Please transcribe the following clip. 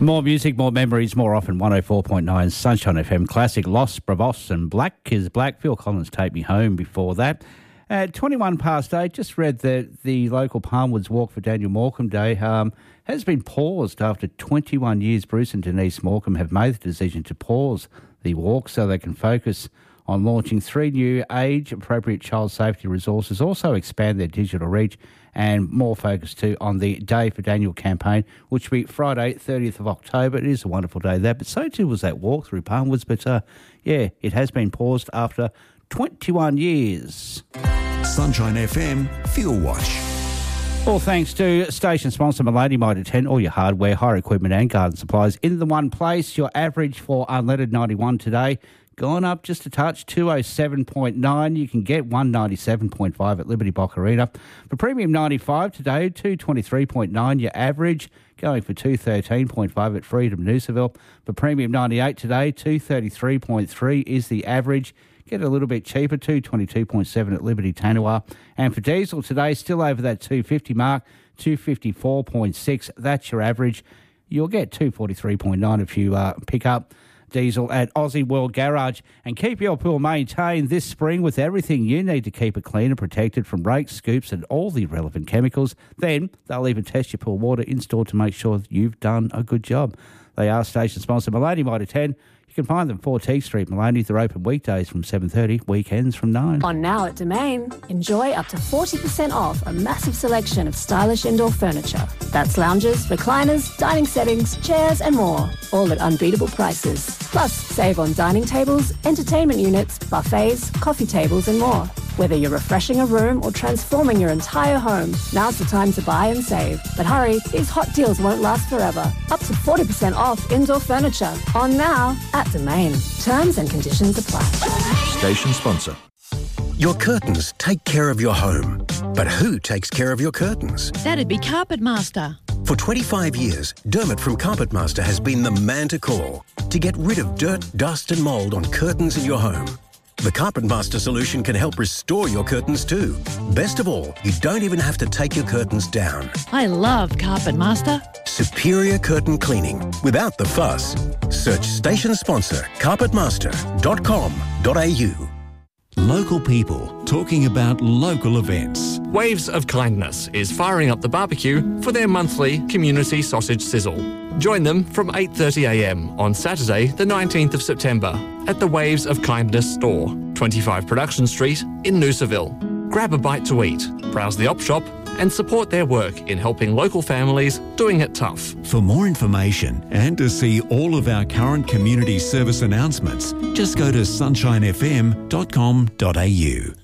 More music, more memories, more often. 104.9 Sunshine FM Classic. Lost, Bravos and Black is Black. Phil Collins, Take Me Home before that. At 21 past 8, just read that the local Palmwoods Walk for Daniel Morecambe Day has been paused after 21 years. Bruce and Denise Morecambe have made the decision to pause the walk so they can focus on launching 3 new age-appropriate child safety resources, also expand their digital reach and more focus too on the Day for Daniel campaign, which will be Friday, 30th of October. It is a wonderful day there, but so too was that walk through Palmwoods. But it has been paused after 21 years. Sunshine FM Fuel Watch. All thanks to station sponsor Maloney Mitre 10, all your hardware, hire equipment and garden supplies in the one place. Your average for unleaded 91 today gone up just a touch, 207.9. You can get 197.5 at Liberty Boccarina. For premium 95 today, 223.9 your average, going for 213.5 at Freedom Noosaville. For premium 98 today, 233.3 is the average. Get a little bit cheaper, 222.7 at Liberty Tanua. And for diesel today, still over that 250 mark, 254.6. That's your average. You'll get 243.9 if you pick up diesel at Aussie World Garage. And keep your pool maintained this spring with everything you need to keep it clean and protected from rakes, scoops and all the relevant chemicals. Then they'll even test your pool water in store to make sure that you've done a good job. They are station sponsor Maloney Mitre 10. You can find them 4 T Street, Maloney. They're open weekdays from 7:30, weekends from 9. On Now at Domain, enjoy up to 40% off a massive selection of stylish indoor furniture. That's lounges, recliners, dining settings, chairs and more, all at unbeatable prices. Plus, save on dining tables, entertainment units, buffets, coffee tables and more. Whether you're refreshing a room or transforming your entire home, now's the time to buy and save. But hurry, these hot deals won't last forever. Up to 40% off indoor furniture. On Now at Domain. Terms and conditions apply. Station sponsor. Your curtains take care of your home. But who takes care of your curtains? That'd be Carpet Master. For 25 years, Dermot from Carpet Master has been the man to call to get rid of dirt, dust and mould on curtains in your home. The Carpet Master solution can help restore your curtains too. Best of all, you don't even have to take your curtains down. I love Carpet Master. Superior curtain cleaning without the fuss. Search station sponsor carpetmaster.com.au. Local people talking about local events. Waves of Kindness is firing up the barbecue for their monthly community sausage sizzle. Join them from 8:30am on Saturday the 19th of September at the Waves of Kindness store, 25 Production Street in Noosaville. Grab a bite to eat, browse the op shop and support their work in helping local families doing it tough. For more information and to see all of our current community service announcements, just go to sunshinefm.com.au.